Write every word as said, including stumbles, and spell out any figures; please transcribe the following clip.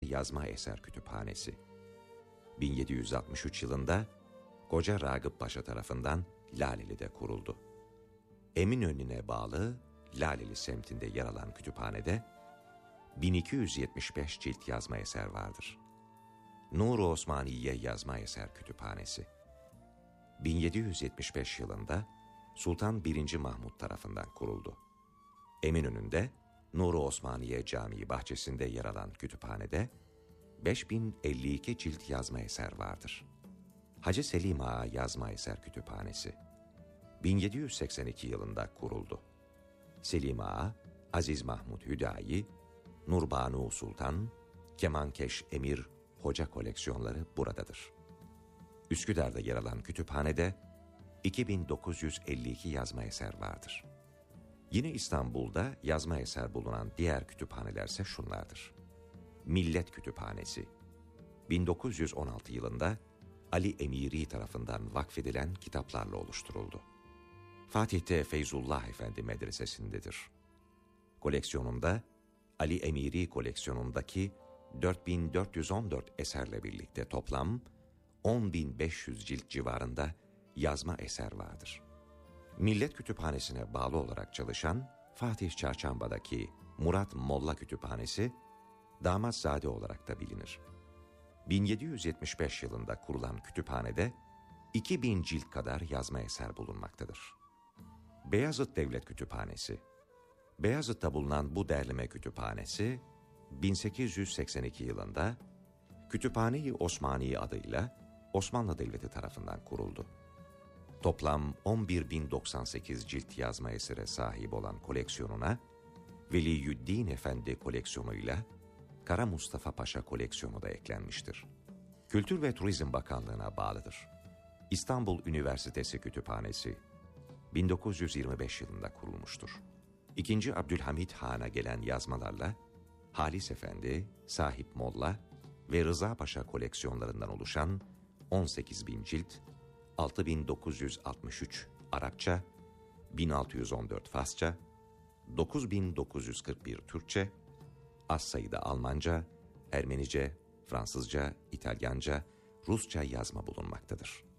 Yazma Eser Kütüphanesi. bin yedi yüz altmış üç yılında Koca Ragıp Paşa tarafından Laleli'de kuruldu. Eminönü'ne bağlı Laleli semtinde yer alan kütüphanede bin iki yüz yetmiş beş cilt yazma eser vardır. Nur-u Osmaniye Yazma Eser Kütüphanesi. bin yedi yüz yetmiş beş yılında Sultan birinci. Mahmud tarafından kuruldu. Eminönü'nde Nur-u Osmaniye Camii bahçesinde yer alan kütüphanede beş bin elli iki cilt yazma eser vardır. Hacı Selim Ağa Yazma Eser Kütüphanesi. bin yedi yüz seksen iki yılında kuruldu. Selim Ağa, Aziz Mahmud Hüdayi, Nurbanu Sultan, Kemankeş Emir Hoca koleksiyonları buradadır. Üsküdar'da yer alan kütüphanede iki bin dokuz yüz elli iki yazma eser vardır. Yine İstanbul'da yazma eser bulunan diğer kütüphanelerse şunlardır. Millet Kütüphanesi. bin dokuz yüz on altı yılında Ali Emiri tarafından vakfedilen kitaplarla oluşturuldu. Fatih'te Feyzullah Efendi Medresesi'ndedir. Koleksiyonunda Ali Emiri koleksiyonundaki dört bin dört yüz on dört eserle birlikte toplam on bin beş yüz cilt civarında yazma eser vardır. Millet Kütüphanesi'ne bağlı olarak çalışan Fatih Çarşamba'daki Murat Molla Kütüphanesi, Damatzade olarak da bilinir. bin yedi yüz yetmiş beş yılında kurulan kütüphanede iki bin cilt kadar yazma eser bulunmaktadır. Beyazıt Devlet Kütüphanesi. Beyazıt'ta bulunan bu derleme kütüphanesi, bin sekiz yüz seksen iki yılında Kütüphane-i Osmaniye adıyla Osmanlı Devleti tarafından kuruldu. Toplam on bir bin doksan sekiz cilt yazma esere sahip olan koleksiyonuna Veliyüddin Efendi koleksiyonuyla Kara Mustafa Paşa koleksiyonu da eklenmiştir. Kültür ve Turizm Bakanlığı'na bağlıdır. İstanbul Üniversitesi Kütüphanesi bin dokuz yüz yirmi beş yılında kurulmuştur. İkinci Abdülhamit Han'a gelen yazmalarla Halis Efendi, Sahip Molla ve Rıza Paşa koleksiyonlarından oluşan on sekiz bin cilt, altı bin dokuz yüz altmış üç Arapça, bin altı yüz on dört Farsça, dokuz bin dokuz yüz kırk bir Türkçe, az sayıda Almanca, Ermenice, Fransızca, İtalyanca, Rusça yazma bulunmaktadır.